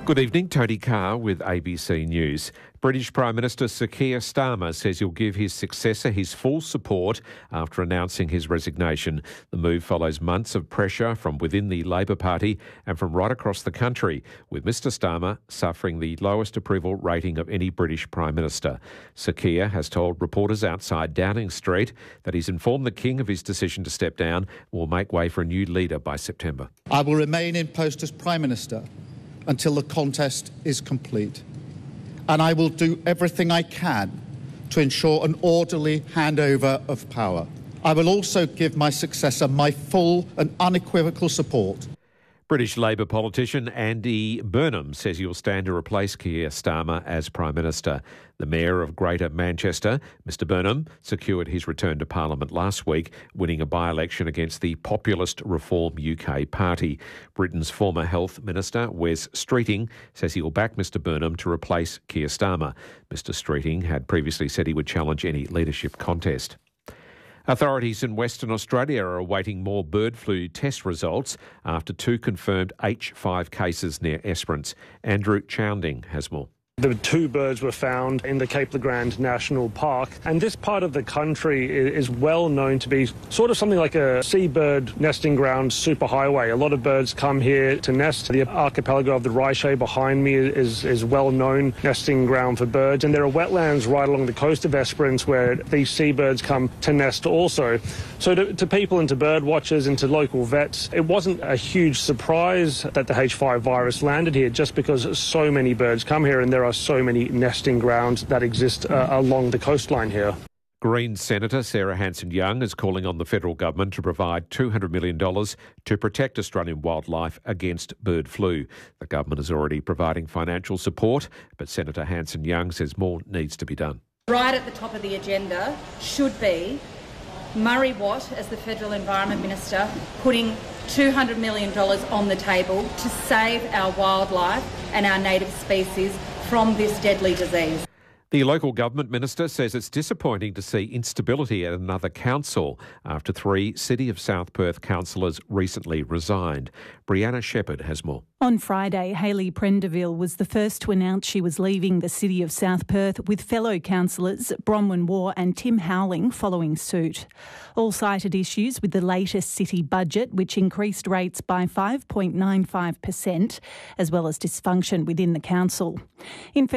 Good evening, Tony Carr with ABC News. British Prime Minister Sir Keir Starmer says he'll give his successor his full support after announcing his resignation. The move follows months of pressure from within the Labor Party and from right across the country, with Mr Starmer suffering the lowest approval rating of any British Prime Minister. Sir Keir has told reporters outside Downing Street that he's informed the King of his decision to step down and will make way for a new leader by September. I will remain in post as Prime Minister until the contest is complete. And I will do everything I can to ensure an orderly handover of power. I will also give my successor my full and unequivocal support. British Labor politician Andy Burnham says he'll stand to replace Keir Starmer as Prime Minister. The Mayor of Greater Manchester, Mr Burnham, secured his return to Parliament last week, winning a by-election against the populist Reform UK party. Britain's former Health Minister, Wes Streeting, says he will back Mr Burnham to replace Keir Starmer. Mr Streeting had previously said he would challenge any leadership contest. Authorities in Western Australia are awaiting more bird flu test results after 2 confirmed H5 cases near Esperance. Andrew Chowding has more. The 2 birds were found in the Cape Legrand National Park, and this part of the country is well known to be sort of something like a seabird nesting ground superhighway. A lot of birds come here to nest. The archipelago of the Riche behind me is well-known nesting ground for birds, and there are wetlands right along the coast of Esperance where these seabirds come to nest also. So to people and to bird watchers and to local vets, it wasn't a huge surprise that the H5 virus landed here just because so many birds come here and there are so many nesting grounds that exist along the coastline here. Greens Senator Sarah Hanson-Young is calling on the federal government to provide $200 million to protect Australian wildlife against bird flu. The government is already providing financial support, but Senator Hanson-Young says more needs to be done. Right at the top of the agenda should be Murray Watt, as the Federal Environment Minister, putting $200 million on the table to save our wildlife and our native species from this deadly disease. The local government minister says it's disappointing to see instability at another council after 3 City of South Perth councillors recently resigned. Brianna Shepherd has more. On Friday, Hayley Prendeville was the first to announce she was leaving the City of South Perth, with fellow councillors Bronwyn Waugh and Tim Howling following suit. All cited issues with the latest city budget, which increased rates by 5.95%, as well as dysfunction within the council. In